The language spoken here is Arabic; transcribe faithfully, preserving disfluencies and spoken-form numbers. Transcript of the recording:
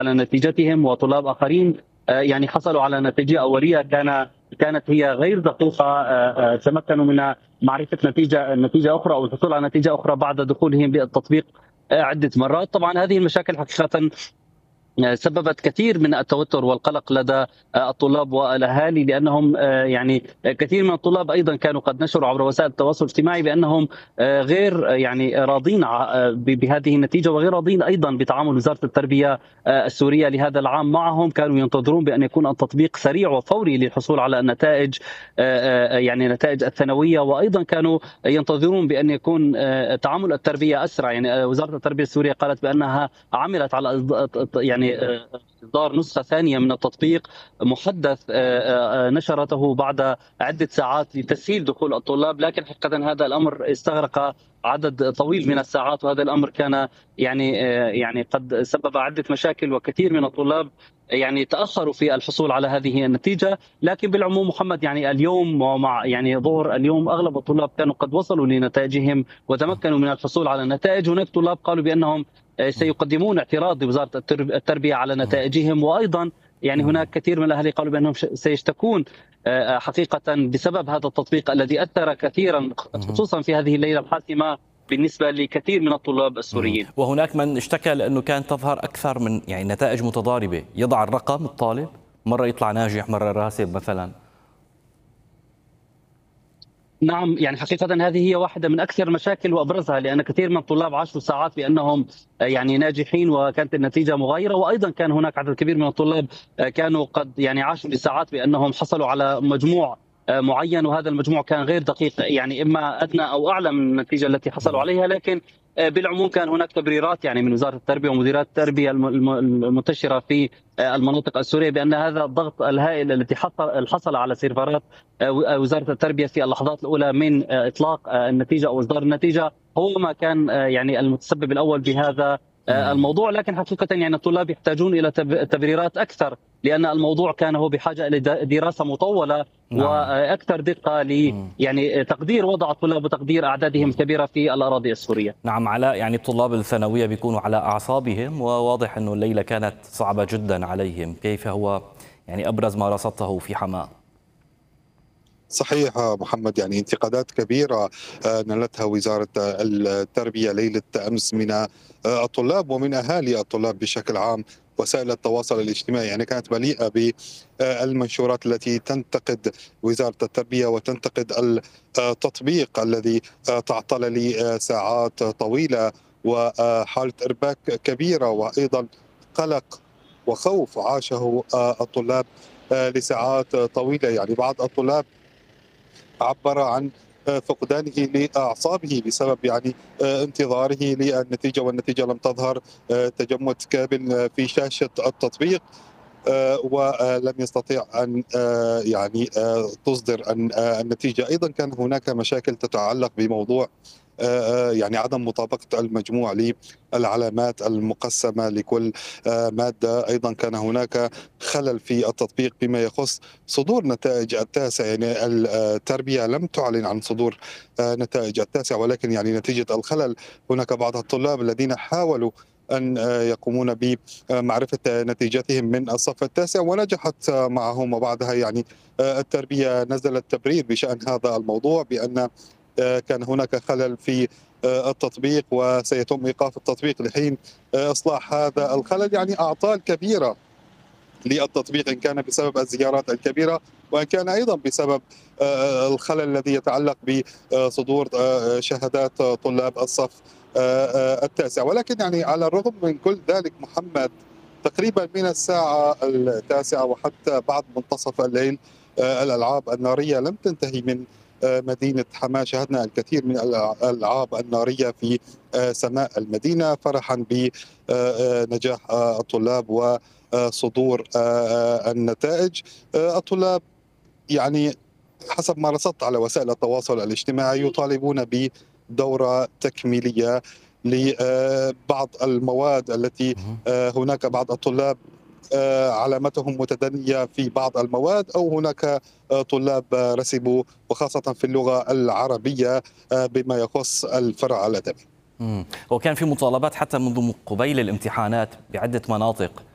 على نتيجتهم، وطلاب آخرين آه، يعني حصلوا على نتيجة أولية كان كانت هي غير دقيقة، آه، آه، تمكنوا من معرفة نتيجة نتيجة أخرى أو الحصول على نتيجة أخرى بعد دخولهم للتطبيق آه، عدة مرات. طبعا هذه المشاكل حقيقة سببت كثير من التوتر والقلق لدى الطلاب والاهالي، لانهم يعني كثير من الطلاب ايضا كانوا قد نشروا عبر وسائل التواصل الاجتماعي بانهم غير يعني راضين بهذه النتيجه، وغير راضين ايضا بتعامل وزاره التربيه السوريه لهذا العام معهم. كانوا ينتظرون بان يكون التطبيق سريع وفوري للحصول على النتائج، يعني نتائج الثانويه، وايضا كانوا ينتظرون بان يكون تعامل التربيه اسرع. يعني وزاره التربيه السوريه قالت بانها عملت على يعني إصدار نسخة ثانية من التطبيق محدث نشرته بعد عدة ساعات لتسهيل دخول الطلاب، لكن حقيقة هذا الأمر استغرق عدد طويل من الساعات، وهذا الأمر كان يعني يعني قد سبب عدة مشاكل، وكثير من الطلاب يعني تاخروا في الحصول على هذه النتيجه. لكن بالعموم محمد، يعني اليوم ومع يعني ظهر اليوم اغلب الطلاب كانوا قد وصلوا لنتائجهم وتمكنوا من الحصول على النتائج. هناك طلاب قالوا بانهم سيقدمون اعتراض لوزاره التربيه على نتائجهم، وايضا يعني هناك كثير من الاهالي قالوا بانهم سيشتكون حقيقه بسبب هذا التطبيق الذي اثر كثيرا خصوصا في هذه الليله الحاسمه بالنسبه لكثير من الطلاب السوريين. وهناك من اشتكى لانه كانت تظهر اكثر من يعني نتائج متضاربه، يضع الرقم الطالب مره يطلع ناجح مره راسب مثلا. نعم، يعني حقيقة هذه هي واحدة من أكثر المشاكل وأبرزها، لأن كثير من الطلاب عاشوا ساعات بأنهم يعني ناجحين وكانت النتيجة مغايرة، وأيضا كان هناك عدد كبير من الطلاب كانوا قد يعني عاشوا لساعات بأنهم حصلوا على مجموع معين، وهذا المجموع كان غير دقيق، يعني إما أدنى أو أعلى من النتيجة التي حصلوا عليها. لكن بالعموم كان هناك تبريرات يعني من وزارة التربية ومديرات التربية المنتشرة في المناطق السورية بأن هذا الضغط الهائل الذي حصل على سيرفرات وزارة التربية في اللحظات الأولى من إطلاق النتيجة أو إصدار النتيجة هو ما كان يعني المتسبب الأول بهذا الموضوع. لكن حقيقة يعني الطلاب يحتاجون إلى تبريرات أكثر، لأن الموضوع كان هو بحاجة إلى دراسة مطولة نعم. وأكثر دقة ل يعني تقدير وضع الطلاب وتقدير أعدادهم الكبيرة في الأراضي السورية. نعم علاء، يعني الطلاب الثانوية بيكونوا على أعصابهم، وواضح أنه الليلة كانت صعبة جدا عليهم. كيف هو يعني أبرز ما رصدته في حماة؟ صحيح محمد، يعني انتقادات كبيرة نالتها وزارة التربية ليلة أمس من الطلاب ومن أهالي الطلاب بشكل عام. وسائل التواصل الاجتماعي يعني كانت مليئة بالمنشورات التي تنتقد وزارة التربية وتنتقد التطبيق الذي تعطل لساعات طويلة، وحالة إرباك كبيرة وأيضا قلق وخوف عاشه الطلاب لساعات طويلة. يعني بعض الطلاب عبر عن فقدانه لأعصابه بسبب يعني انتظاره للنتيجة والنتيجة لم تظهر، تجمد كامل في شاشة التطبيق، ولم يستطيع أن يعني تصدر النتيجة. أيضا كان هناك مشاكل تتعلق بموضوع يعني عدم مطابقة المجموع للعلامات المقسمة لكل مادة. أيضا كان هناك خلل في التطبيق بما يخص صدور نتائج التاسع. يعني التربية لم تعلن عن صدور نتائج التاسع، ولكن يعني نتيجة الخلل هناك بعض الطلاب الذين حاولوا أن يقومون بمعرفة نتيجتهم من الصف التاسع ونجحت معهم، وبعدها يعني التربية نزلت تبرير بشأن هذا الموضوع بأن كان هناك خلل في التطبيق وسيتم إيقاف التطبيق لحين إصلاح هذا الخلل. يعني أعطال كبيرة للتطبيق، إن كان بسبب الزيارات الكبيرة وإن كان أيضا بسبب الخلل الذي يتعلق بصدور شهادات طلاب الصف التاسع. ولكن يعني على الرغم من كل ذلك محمد، تقريبا من الساعة التاسعة وحتى بعد منتصف الليل الألعاب النارية لم تنتهي من مدينة حماة. شاهدنا الكثير من الألعاب النارية في سماء المدينة فرحا بنجاح الطلاب وصدور النتائج. الطلاب يعني حسب ما رصدت على وسائل التواصل الاجتماعي يطالبون بدورة تكميلية لبعض المواد التي هناك بعض الطلاب علامتهم متدنية في بعض المواد، أو هناك طلاب رسبوا وخاصة في اللغة العربية بما يخص الفرع الأدبي. وكان في مطالبات حتى منذ قبيل الامتحانات بعدة مناطق